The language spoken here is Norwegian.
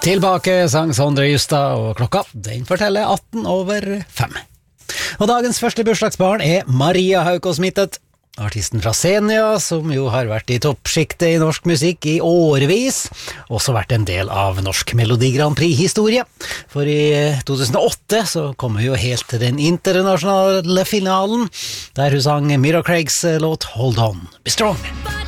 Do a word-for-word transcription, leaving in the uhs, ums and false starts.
Tilbake sang Sondre Justad, og klokka den forteller atten over fem. Og dagens første bursdagsbarn er Maria Haukås Mittet, artisten fra Senja, som jo har vært i toppskiktet i norsk musikk i årevis, også vært en del av Norsk Melodi Grand Prix-historie. For i to tusen og åtte så kom hun jo helt til den internasjonale finalen, der hun sang Mira Craigs låt Hold On, Be Strong.